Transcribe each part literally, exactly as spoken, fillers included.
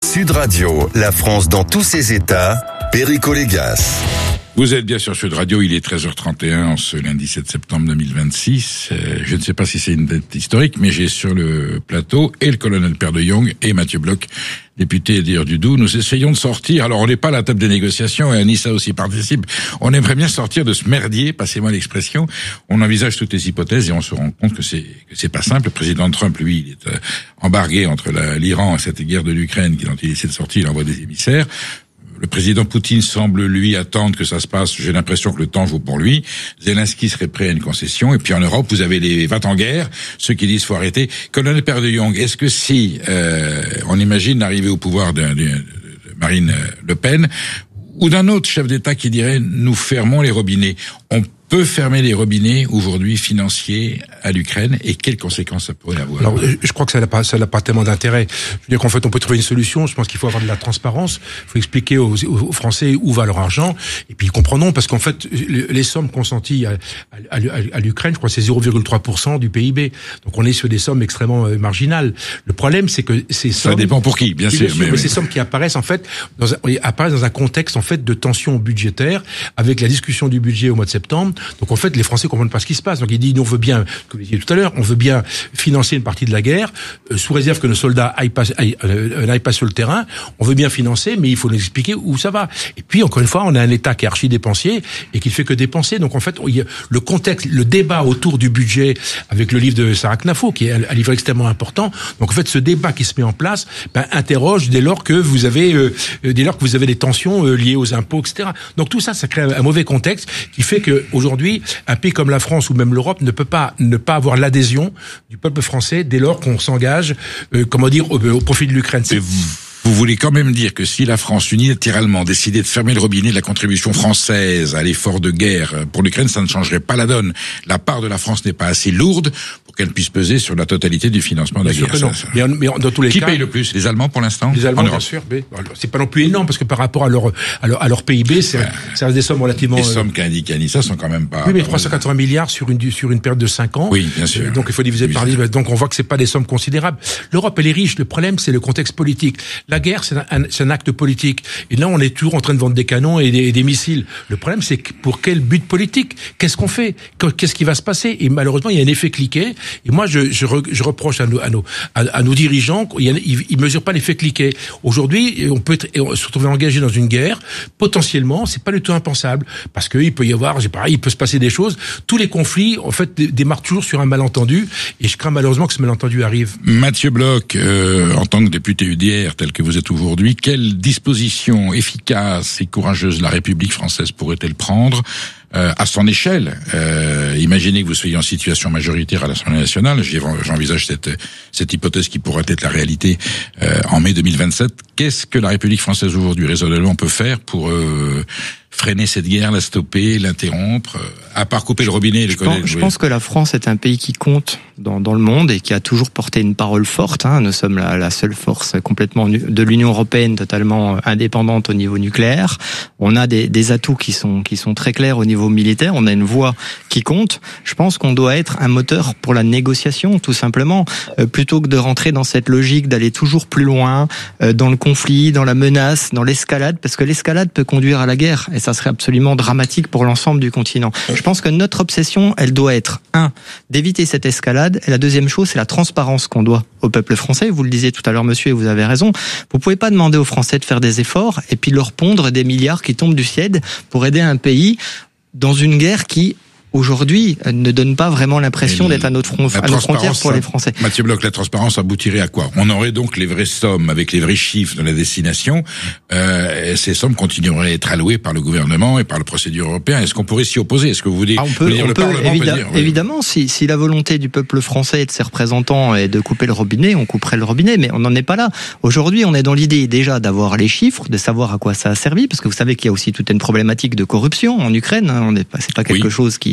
Sud Radio, la France dans tous ses états, Perico Légas. Vous êtes bien sur Sud Radio, il est treize heures trente et un ce lundi sept septembre deux mille vingt-six. Euh, je ne sais pas si c'est une date historique, mais j'ai sur le plateau et le colonel Père de Jong et Mathieu Bloch, député d'Ir du Doubs. Nous essayons de sortir, alors on n'est pas à la table des négociations, et Anissa aussi participe, on aimerait bien sortir de ce merdier, passez-moi l'expression. On envisage toutes les hypothèses et on se rend compte que c'est que c'est pas simple. Le président Trump, lui, il est euh, embargué entre la, l'Iran et cette guerre de l'Ukraine dont il essaie de sortir, il envoie des émissaires. Le président Poutine semble, lui, attendre que ça se passe. J'ai l'impression que le temps vaut pour lui. Zelensky serait prêt à une concession. Et puis en Europe, vous avez les va-t-en-guerre, ceux qui disent faut arrêter. Colonel Père de Jong, est-ce que si euh, on imagine l'arrivée au pouvoir de, de, de Marine Le Pen ou d'un autre chef d'État qui dirait nous fermons les robinets, on peut fermer les robinets aujourd'hui financiers à l'Ukraine et quelles conséquences ça pourrait avoir? Alors, je crois que ça n'a pas, ça n'a pas tellement d'intérêt. Je veux dire qu'en fait, on peut trouver une solution. Je pense qu'il faut avoir de la transparence. Il faut expliquer aux, aux Français où va leur argent. Et puis, comprenons, parce qu'en fait, les sommes consenties à, à, à, à l'Ukraine, je crois que c'est zéro virgule trois pour cent du P I B. Donc, on est sur des sommes extrêmement euh, marginales. Le problème, c'est que ces sommes... Ça dépend pour qui, bien sûr. Bien sûr mais, mais ces sommes qui apparaissent, en fait, dans un, apparaissent dans un contexte, en fait, de tension budgétaire, avec la discussion du budget au mois de septembre. Donc en fait, les Français comprennent pas ce qui se passe. Donc il dit, nous on veut bien, comme je disais tout à l'heure, on veut bien financer une partie de la guerre, euh, sous réserve que nos soldats aillent pas, aillent, euh, n'aillent pas sur le terrain. On veut bien financer, mais il faut nous expliquer où ça va. Et puis encore une fois, on a un État qui est archi dépensier et qui ne fait que dépenser. Donc en fait, il y a le contexte, le débat autour du budget, avec le livre de Sarah Knafo, qui est un livre extrêmement important. Donc en fait, ce débat qui se met en place, ben, interroge dès lors que vous avez, euh, dès lors que vous avez des tensions euh, liées aux impôts, et cetera. Donc tout ça, ça crée un, un mauvais contexte qui fait que aujourd'hui, un pays comme la France ou même l'Europe ne peut pas ne pas avoir l'adhésion du peuple français dès lors qu'on s'engage, euh, comment dire, au, au profit de l'Ukraine. C'est... Vous, vous voulez quand même dire que si la France unilatéralement décidait de fermer le robinet de la contribution française à l'effort de guerre pour l'Ukraine, ça ne changerait pas la donne. La part de la France n'est pas assez lourde pour qu'elle puisse peser sur la totalité du financement de la guerre. Ça, ça. Mais, mais dans tous les Qui cas, paye le plus? Les Allemands pour l'instant? Les Allemands, bien sûr. Mais c'est pas non plus énorme parce que par rapport à leur à leur, à leur P I B, c'est, ouais. Ça reste des sommes relativement. Les sommes qu'a indiqué Anissa sont quand même pas. Oui, mais trois cent quatre-vingts milliards sur une sur une période de cinq ans. Oui, bien sûr. Donc il faut diviser oui, par dix. Donc on voit que c'est pas des sommes considérables. L'Europe elle est riche. Le problème c'est le contexte politique. La guerre c'est un, c'est un acte politique. Et là on est toujours en train de vendre des canons et des, et des missiles. Le problème c'est pour quel but politique? Qu'est-ce qu'on fait? Qu'est-ce qui va se passer? Et malheureusement il y a un effet cliquet. Et moi je je, re, je reproche à nos à nos à, à nos dirigeants qu'ils ils mesurent pas l'effet cliquet. Aujourd'hui on peut être, se retrouver engagé dans une guerre. Potentiellement c'est pas du tout impensable parce qu'il peut y avoir, j'ai pareil, il peut se passer des choses. Tous les conflits en fait démarrent toujours sur un malentendu. Et je crains malheureusement que ce malentendu arrive. Mathieu Bloch, euh, en tant que député U D R tel que vous êtes aujourd'hui, quelles dispositions efficaces et courageuses la République française pourrait-elle prendre euh, à son échelle? euh, Imaginez que vous soyez en situation majoritaire à l'Assemblée nationale. J'envisage cette, cette hypothèse qui pourrait être la réalité euh, en mai deux mille vingt-sept. Qu'est-ce que la République française aujourd'hui raisonnablement peut faire pour euh, freiner cette guerre, la stopper, l'interrompre, à part couper le robinet et les je pense, je pense que la France est un pays qui compte dans, dans le monde et qui a toujours porté une parole forte. Hein. Nous sommes la, la seule force complètement de l'Union européenne totalement indépendante au niveau nucléaire. On a des, des atouts qui sont, qui sont très clairs au niveau militaire. On a une voix qui compte. Je pense qu'on doit être un moteur pour la négociation, tout simplement, euh, plutôt que de rentrer dans cette logique d'aller toujours plus loin euh, dans le conflit, dans la menace, dans l'escalade, parce que l'escalade peut conduire à la guerre. Et ça serait absolument dramatique pour l'ensemble du continent. Je pense que notre obsession, elle doit être, un, d'éviter cette escalade, et la deuxième chose, c'est la transparence qu'on doit au peuple français. Vous le disiez tout à l'heure, monsieur, et vous avez raison. Vous pouvez pas demander aux Français de faire des efforts, et puis leur pondre des milliards qui tombent du ciel pour aider un pays dans une guerre qui, aujourd'hui, ne donne pas vraiment l'impression d'être à notre, front, à notre frontière pour les Français. Mathieu Bloch, la transparence aboutirait à quoi? On aurait donc les vraies sommes avec les vrais chiffres de la destination. Euh, ces sommes continueraient à être allouées par le gouvernement et par le procédure européen. Est-ce qu'on pourrait s'y opposer? Est-ce que vous voulez, ah, on peut, vous dire on le peut, Parlement évidemment, peut dire, oui. Évidemment, si, si la volonté du peuple français et de ses représentants est de couper le robinet, on couperait le robinet, mais on n'en est pas là. Aujourd'hui, on est dans l'idée déjà d'avoir les chiffres, de savoir à quoi ça a servi, parce que vous savez qu'il y a aussi toute une problématique de corruption en Ukraine. Hein, on est pas, c'est pas quelque oui. chose qui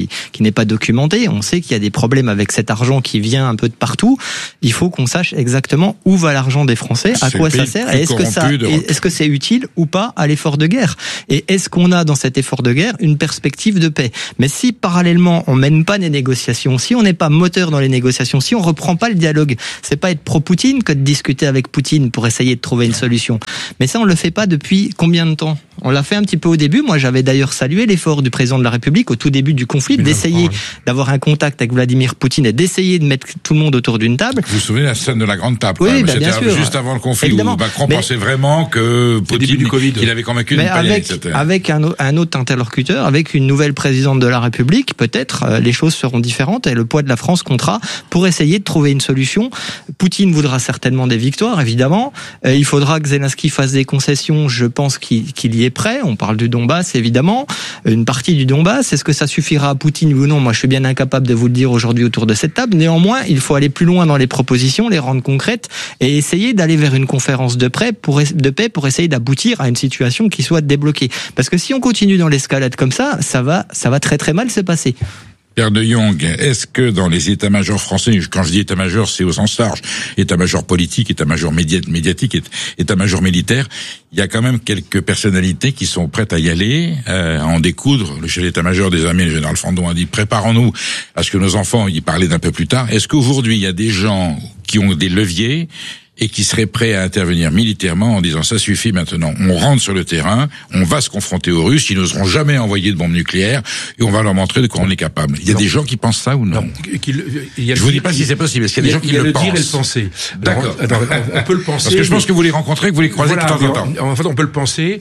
qui, qui n'est pas documenté. On sait qu'il y a des problèmes avec cet argent qui vient un peu de partout. Il faut qu'on sache exactement où va l'argent des Français, à quoi ça sert, et est-ce que ça, est-ce que c'est utile ou pas à l'effort de guerre. Et est-ce qu'on a dans cet effort de guerre une perspective de paix? Mais si parallèlement on mène pas les négociations, si on n'est pas moteur dans les négociations, si on reprend pas le dialogue, c'est pas être pro-Poutine que de discuter avec Poutine pour essayer de trouver une solution. Mais ça, on le fait pas depuis combien de temps? On l'a fait un petit peu au début. Moi, j'avais d'ailleurs salué l'effort du président de la République au tout début du conflit, d'essayer d'avoir un contact avec Vladimir Poutine et d'essayer de mettre tout le monde autour d'une table. Vous vous souvenez de la scène de la grande table? Oui, bah, bien sûr. Juste avant le conflit, évidemment. Où Macron mais, pensait vraiment que Poutine, du COVID. Il avait convaincu mais de avec, et cetera. Avec un, un autre interlocuteur, avec une nouvelle présidente de la République, peut-être euh, les choses seront différentes et le poids de la France comptera pour essayer de trouver une solution. Poutine voudra certainement des victoires, évidemment. Euh, il faudra que Zelensky fasse des concessions. Je pense qu'il, qu'il y est prêt. On parle du Donbass, évidemment. Une partie du Donbass. Est-ce que ça suffira à Poutine ou non? Moi, je suis bien incapable de vous le dire aujourd'hui autour de cette table. Néanmoins, il faut aller plus loin dans les propositions, les rendre concrètes et essayer d'aller vers une conférence de paix pour, de paix pour essayer d'aboutir à une situation qui soit débloquée. Parce que si on continue dans l'escalade comme ça, ça va, ça va très très mal se passer. Pierre de Jong, est-ce que dans les états-majors français, quand je dis état-major, c'est au sens large, état-major politique, état-major médiatique, état-major militaire, il y a quand même quelques personnalités qui sont prêtes à y aller, euh, à en découdre. Le chef d'état-major des armées, le général Fandon, a dit « Préparons-nous à ce que nos enfants y parlent d'un peu plus tard ». Est-ce qu'aujourd'hui, il y a des gens qui ont des leviers et qui seraient prêts à intervenir militairement en disant ça suffit maintenant, on rentre sur le terrain, on va se confronter aux Russes, ils n'oseront jamais envoyer de bombes nucléaires et on va leur montrer de quoi on est capable. Il y a non. des gens qui pensent ça ou non, non. Il y a Je vous dis pas si c'est possible, est-ce qu'il y a des gens qui le, le pensent? Il y a le dire et le penser. D'accord. Alors, on peut le penser. Parce que je pense que vous les rencontrez, que vous les croisez voilà, de temps en temps. En fait, on peut le penser.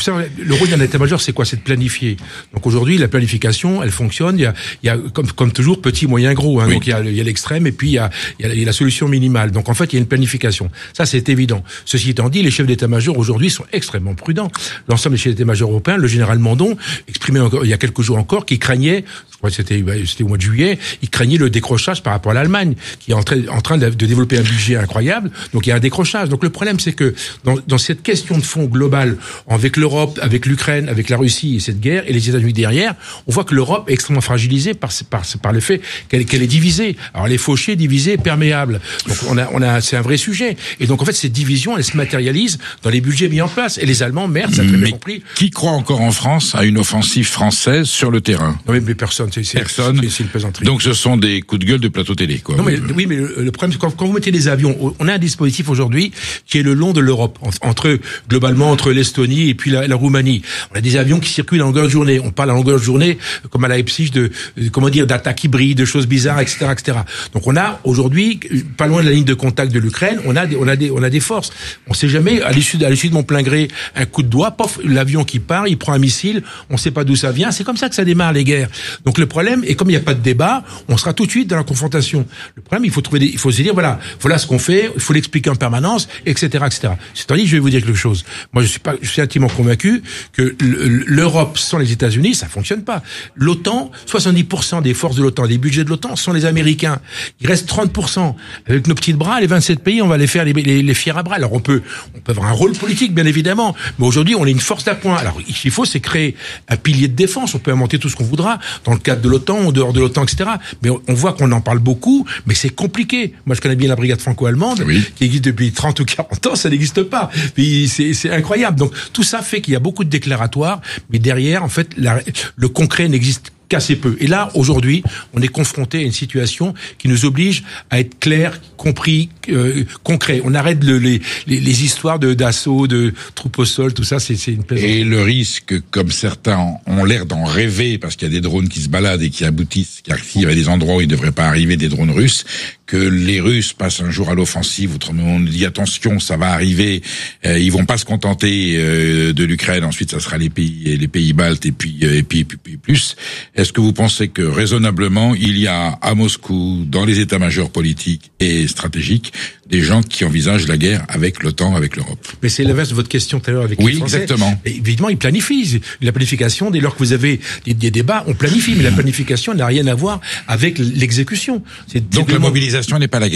Le rôle d'un état-major, c'est quoi? C'est de planifier. Donc aujourd'hui, la planification, elle fonctionne. Il y a, il y a comme, comme toujours, petit, moyen, gros. Hein. Oui. Donc il y a, il y a l'extrême et puis il y a, il y a, il y a la solution minimale. Donc en fait, il y a une planification. Ça, c'est évident. Ceci étant dit, les chefs d'état-major aujourd'hui sont extrêmement prudents. L'ensemble des chefs d'état-major européens, le général Mandon exprimait encore, il y a quelques jours encore qu'il craignait, je crois que c'était, c'était au mois de juillet, il craignait le décrochage par rapport à l'Allemagne, qui est en train, en train de, de développer un budget incroyable. Donc il y a un décrochage. Donc le problème, c'est que dans, dans cette question de fond globale, avec l'Europe, avec l'Ukraine, avec la Russie et cette guerre, et les États-Unis derrière, on voit que l'Europe est extrêmement fragilisée par, par, par le fait qu'elle, qu'elle est divisée. Alors elle est fauchée, divisée, perméable. Donc on a, on a, c'est un vrai sujet. Et donc en fait, c'est division, elle se matérialise dans les budgets mis en place. Et les Allemands, merde, ça a très bien compris. Qui croit encore en France à une offensive française sur le terrain? Non, mais, mais personne. C'est, c'est, personne. C'est, c'est une plaisanterie. Donc ce sont des coups de gueule de plateau télé, quoi. Non, mais, oui, mais le, le problème, c'est quand, quand vous mettez des avions, on a un dispositif aujourd'hui qui est le long de l'Europe, entre, globalement, entre l'Estonie et puis la, la Roumanie. On a des avions qui circulent à longueur de journée. On parle à longueur de journée, comme à Leipzig, de, de comment dire, d'attaques hybrides, de choses bizarres, et cetera, et cetera. Donc on a aujourd'hui, pas loin de la ligne de contact de l'Ukraine, on a des, on a des, on a des forces. On sait jamais, à l'issue, à l'issue de mon plein gré, un coup de doigt, pof, l'avion qui part, il prend un missile, on sait pas d'où ça vient, c'est comme ça que ça démarre les guerres. Donc le problème, et comme il n'y a pas de débat, on sera tout de suite dans la confrontation. Le problème, il faut trouver des, il faut se dire, voilà, voilà ce qu'on fait, il faut l'expliquer en permanence, et cetera, et cetera. C'est-à-dire, je vais vous dire quelque chose. Moi, je suis pas, je suis intimement convaincu que l'Europe sans les États-Unis, ça fonctionne pas. L'OTAN, soixante-dix pour cent des forces de l'OTAN, des budgets de l'OTAN sont les Américains. Il reste trente pour cent. Avec nos petits bras, les vingt-sept pays, on va les faire les, les, les fiers à bras. Alors on peut, on peut avoir un rôle politique, bien évidemment, mais aujourd'hui, on est une force d'appoint. Alors, ce qu'il faut, c'est créer un pilier de défense. On peut inventer tout ce qu'on voudra dans le cadre de l'OTAN, en dehors de l'OTAN, et cetera. Mais on voit qu'on en parle beaucoup, mais c'est compliqué. Moi, je connais bien la brigade franco-allemande, oui, qui existe depuis trente ou quarante ans, ça n'existe pas. Puis c'est, c'est incroyable. Donc, tout ça fait qu'il y a beaucoup de déclaratoires, mais derrière, en fait, la, le concret n'existe assez peu. Et là, aujourd'hui, on est confronté à une situation qui nous oblige à être clair, compris, euh, concret. On arrête le, les, les, les histoires de, d'assaut, de troupes au sol, tout ça, c'est, c'est une plaisanterie. Et le risque, comme certains ont l'air d'en rêver, parce qu'il y a des drones qui se baladent et qui aboutissent, qui arrivent à des endroits où ils ne devraient pas arriver, des drones russes, que les Russes passent un jour à l'offensive, autrement on dit attention, ça va arriver, euh, ils vont pas se contenter euh, de l'Ukraine, ensuite ça sera les pays, les pays baltes et puis, euh, et puis, et puis, et puis plus. Est-ce que vous pensez que raisonnablement, il y a à Moscou, dans les états-majors politiques et stratégiques, des gens qui envisagent la guerre avec l'OTAN, avec l'Europe? Mais c'est l'inverse de votre question tout à l'heure avec oui, les Français. Oui, exactement. Et évidemment, ils planifient. La planification, dès lors que vous avez des, des débats, on planifie, mais la planification n'a rien à voir avec l'exécution. C'est donc la mobilisation n'est pas la guerre.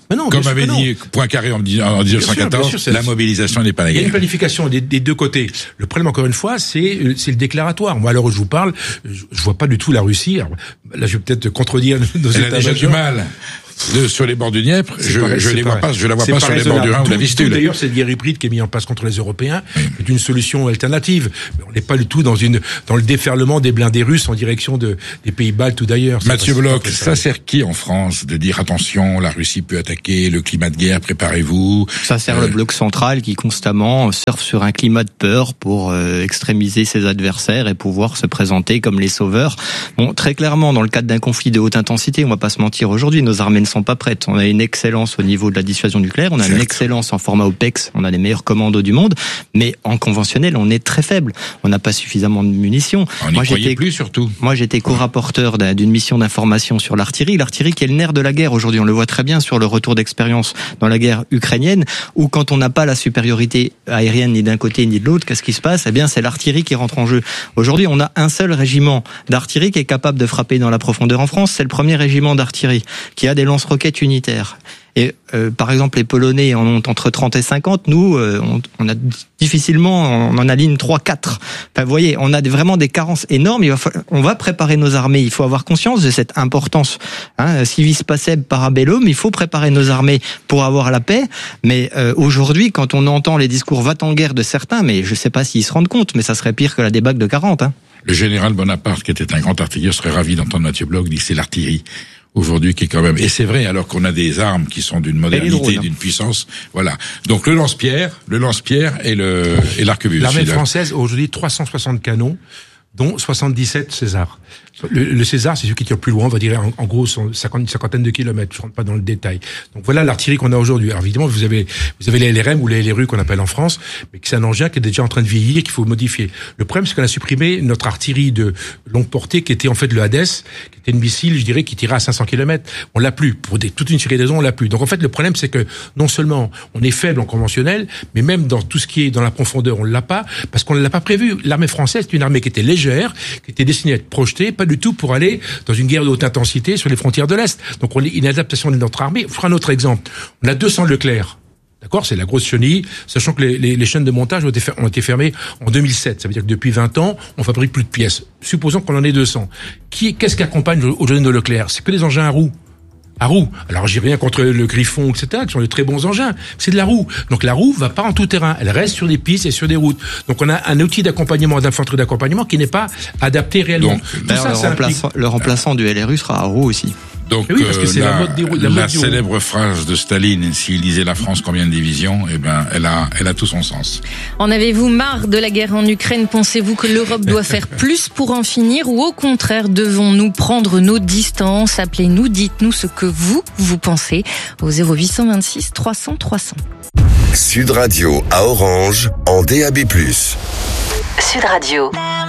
Mais non, Comme avait dit Poincaré en dix neuf cent quatorze, la mobilisation n'est pas la guerre. Il y a une planification des, des deux côtés. Le problème, encore une fois, c'est, c'est le déclaratoire. Moi, alors je vous parle, je, je vois pas du tout la Russie. Alors, là, je vais peut-être contredire nos Elle États a déjà majors. du mal. De, sur les bords du Dniepr, je, pareil, je les vois pas, je la vois c'est pas sur les bords du Rhin ou de la Vistule. D'ailleurs, cette guerre hybride qui est mise en place contre les Européens oui. est une solution alternative. Mais on n'est pas du tout dans une, dans le déferlement des blindés russes en direction de, des pays baltes ou d'ailleurs. Mathieu pas, Bloch, ça, ça sert qui en France de dire attention, la Russie peut attaquer, le climat de guerre, préparez-vous. Ça sert euh... le bloc central qui constamment surfe sur un climat de peur pour euh, extrémiser ses adversaires et pouvoir se présenter comme les sauveurs. Bon, très clairement, dans le cadre d'un conflit de haute intensité, on va pas se mentir aujourd'hui, nos armées ne sont pas prêtes. On a une excellence au niveau de la dissuasion nucléaire, on a Certes. une excellence en format OPEX, on a les meilleurs commandos du monde, mais en conventionnel, on est très faible. On n'a pas suffisamment de munitions. On n'y croyait plus surtout. Moi, j'étais co-rapporteur d'une mission d'information sur l'artillerie. L'artillerie qui est le nerf de la guerre aujourd'hui. On le voit très bien sur le retour d'expérience dans la guerre ukrainienne, où quand on n'a pas la supériorité aérienne ni d'un côté ni de l'autre, qu'est-ce qui se passe? Eh bien, c'est l'artillerie qui rentre en jeu. Aujourd'hui, on a un seul régiment d'artillerie qui est capable de frapper dans la profondeur en France. C'est le premier régiment d'artillerie qui a des lance-roquettes unitaires. Et euh, par exemple, les Polonais en ont entre trente et cinquante. Nous, euh, on, on a difficilement, on en aligne trois quatre. Enfin, vous voyez, on a des, vraiment des carences énormes. Il va falloir, on va préparer nos armées. Il faut avoir conscience de cette importance. Hein, civis pacem parabellum. Il faut préparer nos armées pour avoir la paix. Mais euh, aujourd'hui, quand on entend les discours va-t-en-guerre de certains, mais je ne sais pas s'ils se rendent compte, mais ça serait pire que la débâcle de quarante. Hein. Le général Bonaparte, qui était un grand artilleur, serait ravi d'entendre Mathieu Bloch dire c'est l'artillerie. Aujourd'hui, qui est quand même, et c'est vrai, alors qu'on a des armes qui sont d'une modernité, d'une puissance, voilà. Donc le lance-pierre, le lance-pierre et le et l'arquebus. L'armée française a aujourd'hui trois cent soixante canons, dont soixante-dix-sept César. Le, le César, c'est celui qui tire plus loin, on va dire en, en gros cinquante, une cinquantaine de kilomètres. Je rentre pas dans le détail. Donc voilà l'artillerie qu'on a aujourd'hui. Alors évidemment, vous avez vous avez les L R M ou les L R U qu'on appelle en France, mais c'est un engin qui est déjà en train de vieillir, qu'il faut modifier. Le problème, c'est qu'on a supprimé notre artillerie de longue portée, qui était en fait le Hades, qui était une missile, je dirais, qui tirait à cinq cents kilomètres. On l'a plus pour des, toute une série de raisons, on l'a plus. Donc en fait, le problème, c'est que non seulement on est faible en conventionnel, mais même dans tout ce qui est dans la profondeur, on l'a pas parce qu'on l'a pas prévu. L'armée française, c'est une armée qui était légère, qui était destinée à être projetée, pas du tout pour aller dans une guerre de haute intensité sur les frontières de l'Est. Donc on a une adaptation de notre armée. Je ferai un autre exemple. On a deux cents Leclerc. D'accord, c'est la grosse chenille, sachant que les, les, les chaînes de montage ont été, ont été fermées en deux mille sept. Ça veut dire que depuis vingt ans, on fabrique plus de pièces. Supposons qu'on en ait deux cents. Qui, qu'est-ce qui accompagne aujourd'hui nos Leclerc? C'est que des engins à roues. À roue. Alors j'ai rien contre le Griffon, et cetera, qui sont de très bons engins. C'est de la roue. Donc la roue va pas en tout terrain. Elle reste sur des pistes et sur des routes. Donc on a un outil d'accompagnement, d'infanterie d'accompagnement qui n'est pas adapté réellement. Donc, tout ça, le, remplaçant, le remplaçant du L R U sera à roue aussi. Donc oui, parce que c'est la, la, mode des, la, la mode célèbre phrase de Staline, s'il disait la France combien de divisions, eh ben elle a, elle a tout son sens. En avez-vous marre de la guerre en Ukraine? Pensez-vous que l'Europe doit faire plus pour en finir ou au contraire devons-nous prendre nos distances? Appelez-nous, dites-nous ce que vous, vous pensez au zéro huit cent vingt-six trois cents trois cents. Sud Radio à Orange en D A B plus. Sud Radio.